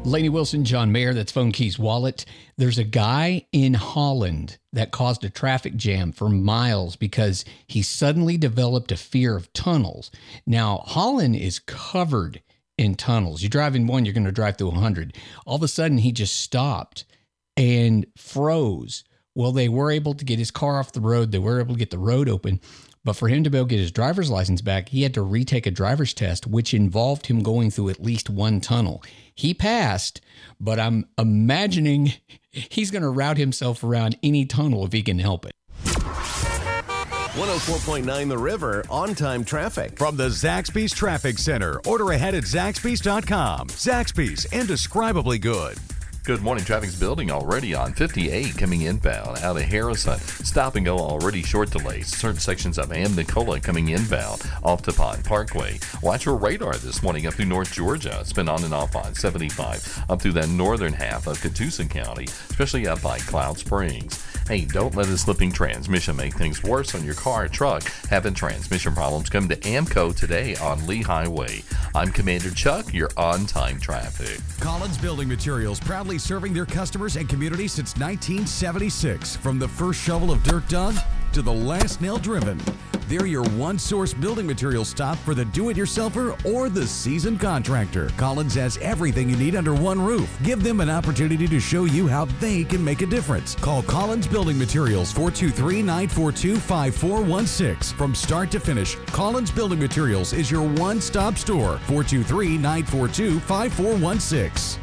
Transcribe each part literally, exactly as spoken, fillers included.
Lainey Wilson, John Mayer, that's Phone Keys Wallet. There's a guy in Holland that caused a traffic jam for miles because he suddenly developed a fear of tunnels. Now, Holland is covered in tunnels. You drive in one, you're going to drive through a hundred. All of a sudden, he just stopped and froze. Well, they were able to get his car off the road. They were able to get the road open. But for him to be able to get his driver's license back, he had to retake a driver's test, which involved him going through at least one tunnel. He passed, but I'm imagining he's going to route himself around any tunnel if he can help it. one oh four point nine The River, on-time traffic. From the Zaxby's Traffic Center. Order ahead at Zaxby's dot com. Zaxby's, indescribably good. Good morning. Traffic's building already on fifty-eight coming inbound out of Harrison. Stop and go already short delays. Certain sections of Am Nicola coming inbound off to Pine Parkway. Watch your radar this morning up through North Georgia. It's been on and off on seventy-five up through that northern half of Catoosa County, especially up by Cloud Springs. Hey, don't let a slipping transmission make things worse on your car or truck. Having transmission problems, come to AMCO today on Lee Highway. I'm Commander Chuck, your on-time traffic. Collins Building Materials, proudly serving their customers and community since nineteen seventy-six. From the first shovel of dirt dug to the last nail driven. They're your one-source building materials stop for the do-it-yourselfer or the seasoned contractor. Collins has everything you need under one roof. Give them an opportunity to show you how they can make a difference. Call Collins Building Materials, four two three, nine four two, five four one six. From start to finish, Collins Building Materials is your one-stop store, four two three, nine four two, five four one six.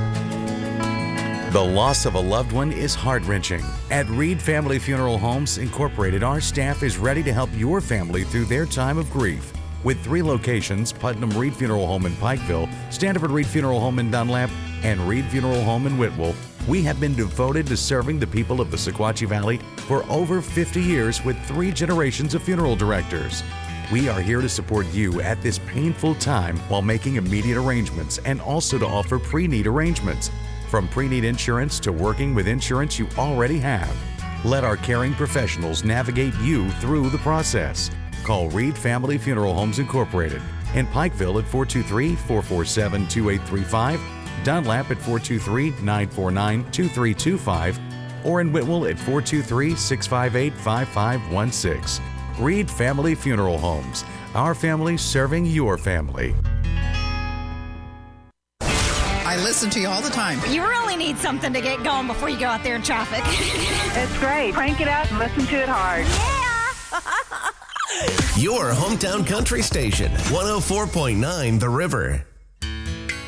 The loss of a loved one is heart-wrenching. At Reed Family Funeral Homes Incorporated, our staff is ready to help your family through their time of grief. With three locations, Putnam Reed Funeral Home in Pikeville, Standiford Reed Funeral Home in Dunlap, and Reed Funeral Home in Whitwell, we have been devoted to serving the people of the Sequatchie Valley for over fifty years with three generations of funeral directors. We are here to support you at this painful time while making immediate arrangements and also to offer pre-need arrangements. From pre-need insurance to working with insurance you already have. Let our caring professionals navigate you through the process. Call Reed Family Funeral Homes Incorporated in Pikeville at four two three, four four seven, two eight three five, Dunlap at four two three, nine four nine, two three two five, or in Whitwell at four two three, six five eight, five five one six. Reed Family Funeral Homes. Our family serving your family. I listen to you all the time. You really need something to get going before you go out there in traffic. It's great. Crank it up and listen to it hard. Yeah! Your hometown country station, one oh four point nine The River.